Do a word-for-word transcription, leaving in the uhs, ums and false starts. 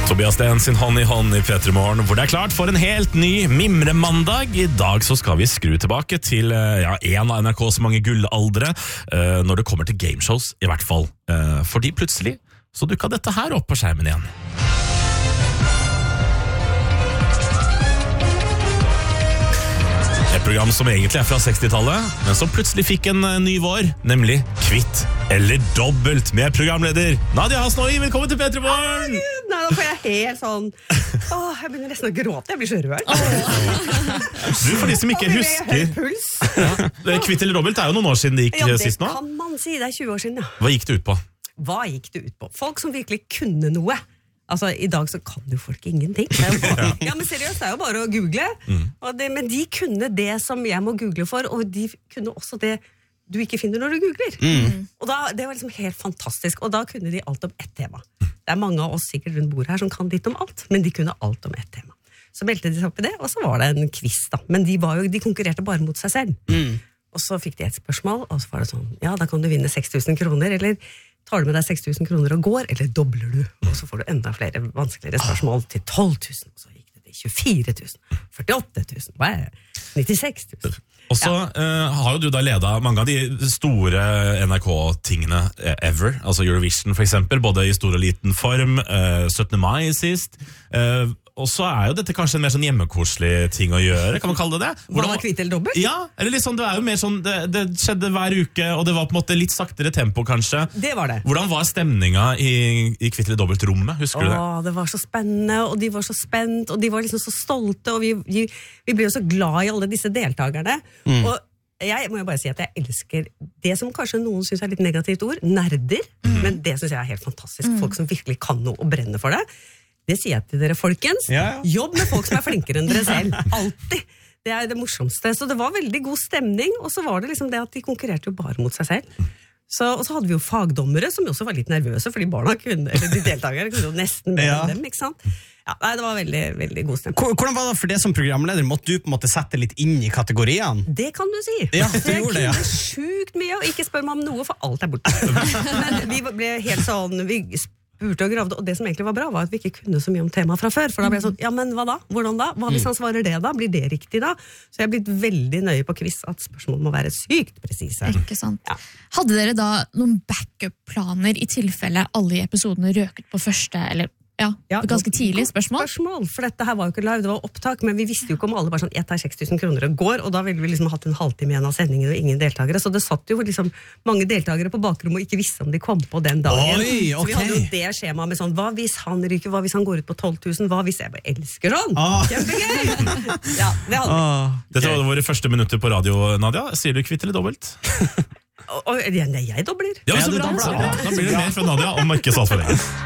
Tobias Sten sin hånd i hånd i P tre Morgen, hvor det er klart for en helt ny mimremandag. I dag så skal vi skru tilbake til ja, en av N R K's mange gullaldre, uh, når det kommer til gameshows i hvert fall. Uh, fordi plutselig så dukket dette her opp på skjermen igjen. Et program som egentlig er fra sekstitallet, men som plutselig fikk en uh, ny vår, nemlig Kvitt eller Dobbelt med programleder Nadia Hasnoi. Velkommen til P tre Morgen! Nei, da får jeg helt sånn Åh, jeg begynner nesten å gråte, jeg blir så rørt. Du, for de som ikke husker puls. Ja, Kvitt eller Dobbelt er jo noen år siden det gikk Ja, det sist nå. kan man si, det er tjue år siden, ja. Hva gikk det ut på? Hva gikk det ut på? Folk som virkelig kunne noe. Altså, i dag så kan jo folk ingenting. Det er jo bare, ja, men seriøst, det er jo bare å google. Mm. Og det, men de kunne det som jeg må google for, og de kunne også det du ikke finner når du googler. Mm. Og da, det var liksom helt fantastisk, og da kunne de alt om ett tema. Det er mange av oss sikkert rundt bordet her som kan litt om alt, men de kunne alt om ett tema. Så meldte de seg opp i det, og så var det en quiz da. Men de, var jo, de konkurrerte bare mot seg selv. Mm. Og så fikk de et spørsmål, og så var det sånn, ja, da kan du vinne seks tusen kroner, eller tar du med deg seks tusen kroner og går, eller dobler du? Og så får du enda flere vanskeligere spørsmål til tolv tusen, og så gikk det til tjuefire tusen, førtiåtte tusen, nittiseks tusen. Og så ja. uh, har jo du da ledet mange av de store N R K-tingene ever, altså Eurovision for eksempel, både i stor og liten form, uh, syttende mai sist, uh, og så er jo dette kanskje en mer sånn hjemmekoselig ting å gjøre, kan man kalle det det? Hvordan var Kvitt eller Dobbelt? Ja, eller liksom, det er jo mer sånn, det, det skjedde hver uke, og det var på en måte litt saktere tempo kanskje. Det var det. Hvordan var stemninga i, i Kvitt eller Dobbelt-rommet, husker Åh, du det? Det var så spennende, og de var så spent, og de var liksom så stolte, og vi, vi, vi ble jo så glad i alle disse deltakerne. Mm. Og jeg må jo bare si at jeg elsker det som kanskje noen synes er litt negativt ord, nerder, mm. men det synes jeg er helt fantastisk. Mm. Folk som virkelig kan noe og brenner for det. Det sier jeg til dere, folkens. Ja, ja. Jobb med folk som er flinkere enn dere selv. Alltid. Det er det morsomste. Så det var veldig god stemning, og så var det liksom det at de konkurrerte jo bare mot seg selv. Så, og så hadde vi jo fagdommere, som også var litt nervøse, fordi barna kunne, eller de deltakere kunne jo nesten med ja. dem, ikke sant? Ja, nei, det var veldig, veldig god stemning. Hvordan var det for det som programleder? Måtte du på en måte sette litt inn i kategoriene? Det kan du si. Ja, du jeg gjorde det, ja. kunne sjukt mye, og ikke spør meg om noe, for alt er borte. Men vi ble helt sånn... Vi spurte og gravde, og det som egentlig var bra var at vi ikke kunne så mye om temaet fra før, for da ble jeg sånn, ja, men hva da? Hvordan da? Hva hvis han svarer det da? Blir det riktig da? Så jeg er blitt veldig nøye på quiz at spørsmål må være sykt presise. Ikke sant. Ja. Hadde dere da noen backup-planer i tilfelle alle i episodene røket på første, eller ja, ja, ganske tidlig spørsmål? Spørsmål, for dette her var jo ikke live, det var opptak, men vi visste jo ikke om alle bare sånn, jeg tar seks tusen kroner og går, og da ville vi liksom hatt en halvtime igjen av sendingen og ingen deltakere, så det satt jo liksom mange deltakere på bakrom og ikke visste om de kom på den dagen. Oi, okay. Så vi hadde jo det skjemaet med sånn, hva hvis han ryker, hva hvis han går ut på tolv tusen, hva hvis jeg bare elsker sånn? Ah. Kjempegøy! Ja, det hadde vi. Ah. Dette var våre første minutter på radio, Nadia. Sier du Kvitt eller Dobbelt? Og, og, jeg dobler. Ja, så bra. Da blir det mer fra Nadia om ikke så for lenge.